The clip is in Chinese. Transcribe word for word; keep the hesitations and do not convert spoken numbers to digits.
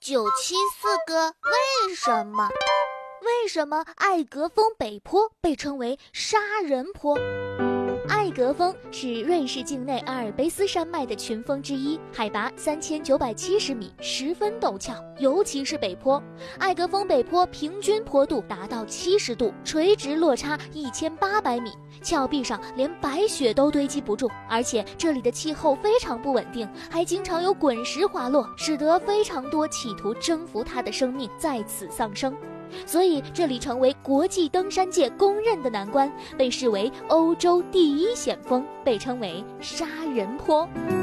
九七四个为什么？为什么艾格峰北坡被称为杀人坡？艾格峰是瑞士境内阿尔卑斯山脉的群峰之一，海拔三千九百七十米，十分陡峭，尤其是北坡。艾格峰北坡平均坡度达到七十度，垂直落差一千八百米，峭壁上连白雪都堆积不住，而且这里的气候非常不稳定，还经常有滚石滑落，使得非常多企图征服它的生命在此丧生。所以这里成为国际登山界公认的难关，被视为欧洲第一险峰，被称为杀人坡。